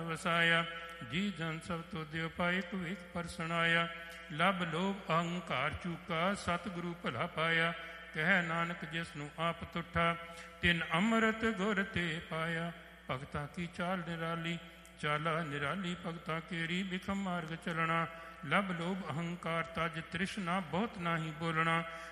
ਵਸਾਇਆ। ਜੀ ਜਨ ਸਭ ਤੋਂ ਦਿਓ ਪਾਏ ਭਵਿਖ ਪਰਸਣਾਇਆ। ਲੱਭ ਲੋਭ ਅਹੰਕਾਰ ਚੂਕਾ ਸਤਿਗੁਰੂ ਭਲਾ ਪਾਇਆ। ਕਹਿ ਨਾਨਕ ਜਿਸ ਨੂੰ ਆਪ ਤੁਠਾ ਤਿਨ ਅੰਮ੍ਰਿਤ ਗੁਰ ਤੇ ਪਾਇਆ। ਭਗਤਾਂ ਕੀ ਚਾਲ ਨਿਰਾਲੀ ਚਾਲਾ ਨਿਰਾਲੀ ਭਗਤਾਂ ਕੇਰੀ ਬਿਖਮ ਮਾਰਗ ਚਲਣਾ। ਲੱਭ ਲੋਭ ਅਹੰਕਾਰ ਤਜ ਤ੍ਰਿਸ਼ਨਾ ਬਹੁਤ ਨਾਹੀ ਬੋਲਣਾ।